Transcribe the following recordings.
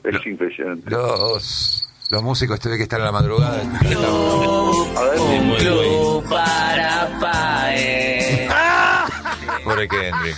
Es impresionante. Los músicos tienen que estar a la madrugada. A ver, Un club para Pae. Pobre Kendrick.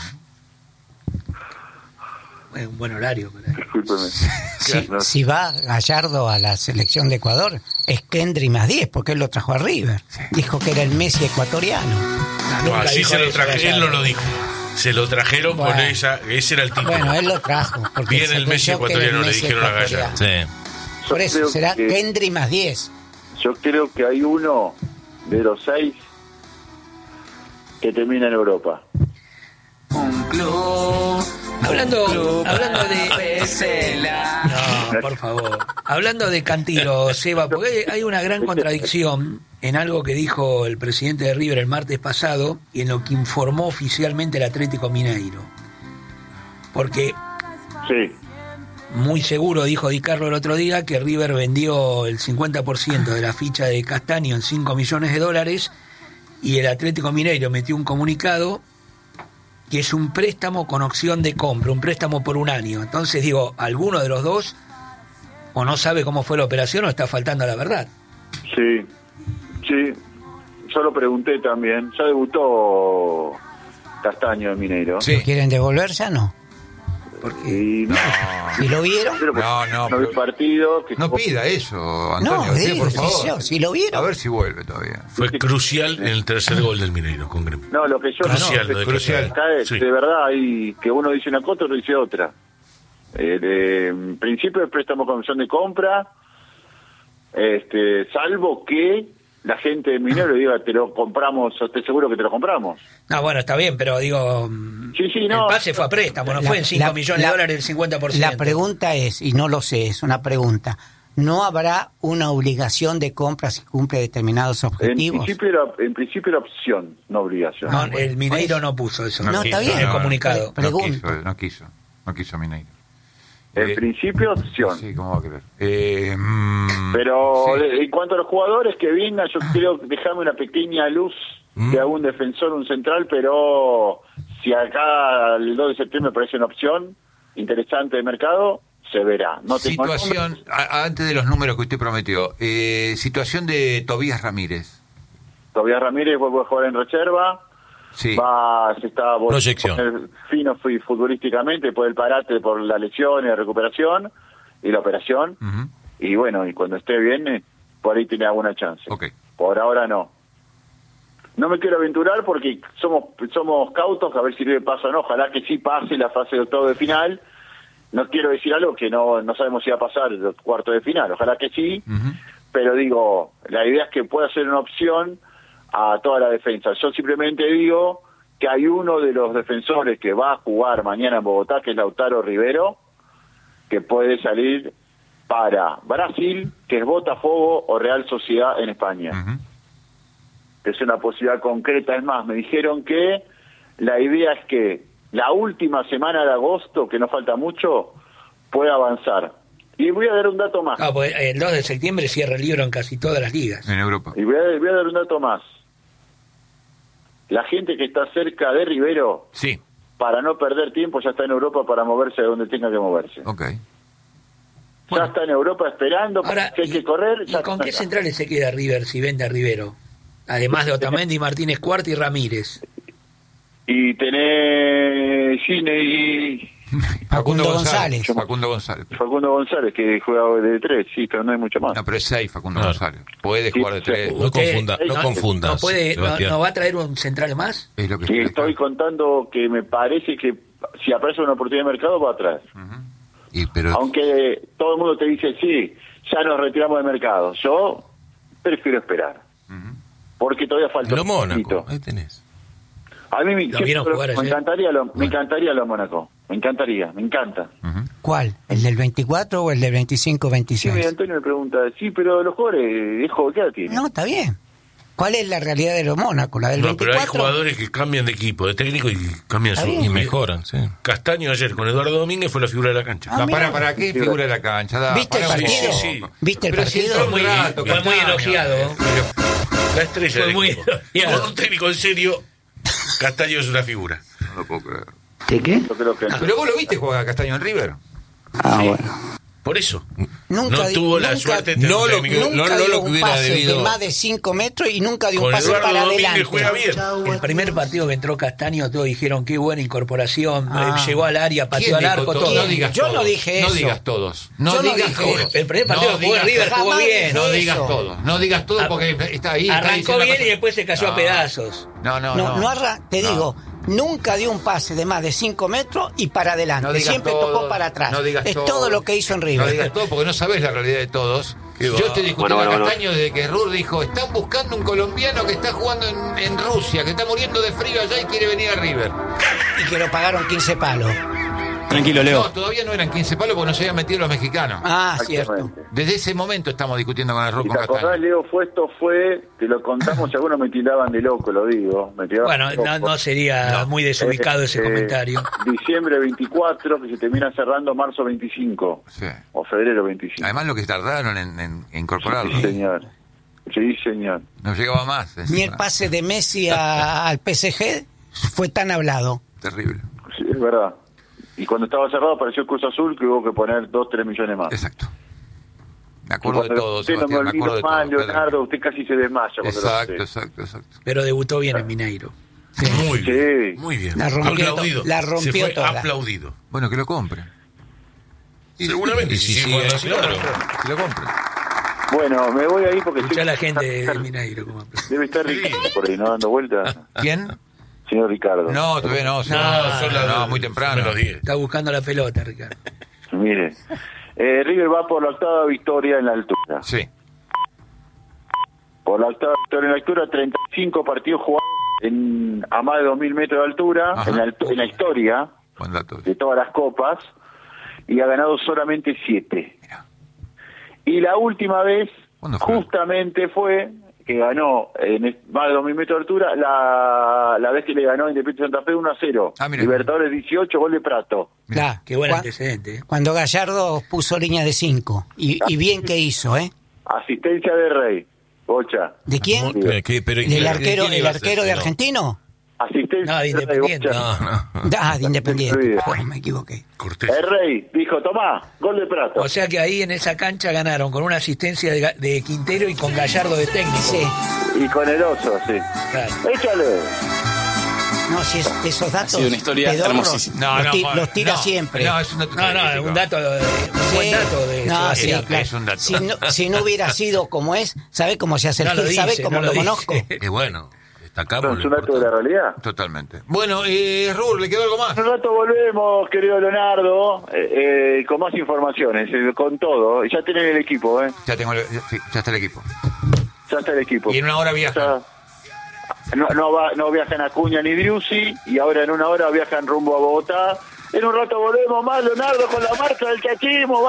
Es un buen horario. discúlpeme. Si va Gallardo a la selección de Ecuador, es Kendrick más 10, porque él lo trajo a River. Dijo que era el Messi ecuatoriano. No, así se lo trajeron, él no lo dijo. Se lo trajeron con ese era el título. Bueno, él lo trajo. Bien el Messi ecuatoriano, le dijeron a Gallardo. Sí. Por eso será Kendrick más 10. Yo creo que hay uno de los 6 que termina en Europa. Un club. Hablando de... No, por favor. Hablando de Cantilo, Seba, porque hay una gran contradicción en algo que dijo el presidente de River el martes pasado y en lo que informó oficialmente el Atlético Mineiro. Porque Sí. muy seguro, dijo Di Carlo el otro día, que River vendió el 50% de la ficha de Castaño en $5 millones y el Atlético Mineiro metió un comunicado que es un préstamo con opción de compra, un préstamo por un año. Entonces digo, alguno de los dos o no sabe cómo fue la operación o está faltando a la verdad. Sí, yo lo pregunté también. Ya debutó Castaño en Mineiro. Sí. ¿Quieren devolverse o no? Y no, ¿Si lo vieron? no vi partido. Que No pida eso, Antonio. No, sí, por favor. yo, si lo vieron. A ver si vuelve todavía. Fue crucial en el tercer gol del Mineiro con Gremio. No, lo que yo Crucial, no, lo de crucial. Castaño. Sí. de verdad hay que uno dice una cosa, otro dice otra. En principio el préstamo con opción de compra, salvo que la gente de Minero diga te lo compramos, estoy seguro que te lo compramos. No, bueno, está bien, pero digo, Sí, no. el pase fue a préstamo, no fue en $5 millones el 50%. La pregunta es, y no lo sé, es una pregunta, ¿no habrá una obligación de compra si cumple determinados objetivos? En principio era opción, no obligación. No, el Mineiro no puso eso. No, está bien. En el comunicado. Pregunto. No quiso Mineiro. En principio opción. Sí, ¿cómo va a querer? Pero sí. en cuanto a los jugadores que vengan, yo quiero dejarme una pequeña luz de algún defensor, un central, pero si acá el 2 de septiembre parece una opción interesante de mercado, se verá. No tengo situación, antes de los números que usted prometió, situación de Tobías Ramírez. Tobías Ramírez vuelve a jugar en reserva. Sí. Se está Proyección. fino futbolísticamente por el parate, por la lesión y la recuperación y la operación. Uh-huh. Y bueno, y cuando esté bien, por ahí tiene alguna chance. Okay. Por ahora no. No me quiero aventurar porque somos cautos, a ver si le pasa o no. Ojalá que sí pase la fase de octavo de final. No quiero decir algo que no sabemos si va a pasar el cuarto de final. Ojalá que sí, pero digo, la idea es que pueda ser una opción a toda la defensa. Yo simplemente digo que hay uno de los defensores que va a jugar mañana en Bogotá, que es Lautaro Rivero, que puede salir para Brasil, que es Botafogo o Real Sociedad en España. Es una posibilidad concreta. Es más, me dijeron que la idea es que la última semana de agosto, que no falta mucho, pueda avanzar. Y voy a dar un dato más. No, pues el 2 de septiembre cierra el libro en casi todas las ligas. En Europa. Y voy a dar un dato más. La gente que está cerca de Rivero, Sí. para no perder tiempo, ya está en Europa para moverse a donde tenga que moverse. Ok. Ya está en Europa esperando, Ahora, que hay que correr. ¿y Ya con está qué acá. centrales se queda River si vende a Rivero? Además de Otamendi, Martínez Cuarta y Ramírez. Y tenés Gine y Facundo González. Facundo González. Facundo González, que juega de 3, sí, pero no hay mucho más. No, pero es 6 Facundo Claro. González. Puede Sí, jugar de sí. 3. No confundas. No, puede, Sebastián. no va a traer un central más. Es lo que Y estoy contando que me parece que si aparece una oportunidad de mercado va atrás. pero Aunque todo el mundo te dice, sí, ya nos retiramos del mercado. Yo prefiero esperar. Porque todavía falta Lo un Mónaco, poquito. ahí tenés. A mí ¿Lo vieron jugar ayer? me encantaría lo Mónaco. Me encanta. ¿Cuál? ¿El del 24 o el del Sí, 25-26? Antonio me pregunta, sí, pero los jugadores, hijo, ¿qué edad tiene? No, está bien. ¿Cuál es la realidad de los Mónacos? ¿La del No, pero 24? hay jugadores que cambian de equipo, de técnico y cambian Está su... bien. Y mejoran, sí. Castaño ayer con Eduardo Domínguez fue la figura de la cancha. Ah, mira. ¿Para qué figura de la cancha? ¿Viste el Para un partido? poco. Sí. ¿Viste el Pero si partido? entró Muy- rato, fue muy Castaño. elogiado. La estrella Fue del muy equipo. elogiado. Con un técnico en serio, Castaño es una figura. No lo puedo creer. ¿De qué? Yo creo que Pero vos lo viste jugar a Castaño en River. Ah, bueno. Por eso. Nunca tuvo la suerte de nunca dio que un hubiera pase debido. de más de 5 metros y nunca dio un Con pase Eduardo para Domínguez adelante. juega bien. El primer partido que entró Castaño, todos dijeron qué buena incorporación, llegó al área, pateó al ¿Quién arco, dijo todo. No digas Yo no todos, dije No eso. digas todos. Yo no digas dije todos. eso. El primer partido No que jugó digas River todos. jugó Jamás bien. dije No eso. digas todos. No digas todos porque está ahí. está Arrancó diciendo bien cosas. y después se cayó a pedazos. Te digo, nunca dio un pase de más de 5 metros y para adelante. No digas Siempre todos, tocó para atrás. no digas es todos. todo lo que hizo en No River. digas todo porque no sabes la realidad de todos. Qué Yo va. estoy discutiendo Bueno, a Castaño desde que Rur dijo, están buscando un colombiano que está jugando en Rusia, que está muriendo de frío allá y quiere venir a River. Y que lo pagaron 15 palos. Tranquilo, Leo. No, todavía no eran 15 palos porque no se habían metido los mexicanos. Ah, cierto. Exactamente. Desde ese momento estamos discutiendo con el Rur Si con te acordás, Castaño. Leo, esto fue, te lo contamos y algunos me tildaban de loco, lo digo. Me tildaban Bueno, de loco. no sería muy desubicado ese comentario. Diciembre 24, que se termina cerrando marzo 25. Sí. O febrero 25. Además lo que tardaron en incorporarlo. Sí, señor. Sí, señor. No llegaba más. Ni el pase de Messi al PSG fue tan hablado. Terrible. Sí, es verdad. Y cuando estaba cerrado apareció el Cruz Azul que hubo que poner 2-3 millones más. Exacto. Me acuerdo de todo, Usted no Sebastián, me me acuerdo de olvido más, todo. Leonardo, usted casi se desmaya. cuando lo Exacto, hace. exacto. Pero debutó bien en Mineiro. Muy bien. Sí. Muy bien. La rompió Aplaudido. la rompió Se fue toda. aplaudido. Bueno, que lo compren. Seguramente, si sigue jugando así, claro. Que lo compren. Bueno, me voy ahí porque Escuchá a la gente de Mineiro como habla. debe estar Ricardo por ahí, ¿no? Dando vueltas. ¿Quién? Señor Ricardo. No, todavía no. No, son las muy temprano. menos 10. Está buscando la pelota, Ricardo. Mire. River va por la octava victoria en la altura. Sí. Por la octava victoria en la altura, 35 partidos jugados a más de 2.000 metros de altura, Ajá. en la historia Buen dato. de todas las copas, y ha ganado solamente 7. Mira. Y la última vez, ¿Cuándo fue? justamente fue que ganó más de 2.000 metros de altura, la vez que le ganó a Independiente Santa Fe 1-0. Ah, mira. Libertadores 18, gol de Prato. Claro. Qué buen Cuan- antecedente. Cuando Gallardo puso línea de 5. Y bien que hizo, ¿eh? Asistencia de Rey, Bocha. ¿De quién? Pero ¿Del arquero, ¿quién el iba a ser, arquero de no? Argentino? Asistencia No, de Rey, Independiente. Bocha. No. Ah, de Independiente. Sí. Ay, me equivoqué. Cortés. El Rey dijo, tomá, gol de Prato. O sea que ahí en esa cancha ganaron con una asistencia de Quintero y con Gallardo de técnico. Sí. Y con el oso, sí. Claro. Échale. No, si esos datos. Ha sido una historia pedorros, hermosísima. los tira siempre. No, es un dato. No, estadístico. un dato, un buen dato de No, sí, Sebastián. claro. es un dato. Si no hubiera sido como es, ¿sabe cómo se hace el No lo gil? ¿Sabe dice, cómo no lo lo dice. conozco? Y bueno, No, destacamos. es un dato de la realidad. Totalmente. Bueno, Rur, ¿le quedó algo más? En un rato volvemos, querido Leonardo, con más informaciones, con todo. Ya tienen el equipo, ¿eh? Ya tengo, sí, ya está el equipo. Ya está el equipo. Y en una hora viaja. Ya- no viajan a Acuña ni Driussi, y ahora en una hora viajan rumbo a Bogotá. En un rato volvemos más, Leonardo, con la marcha del chachismo.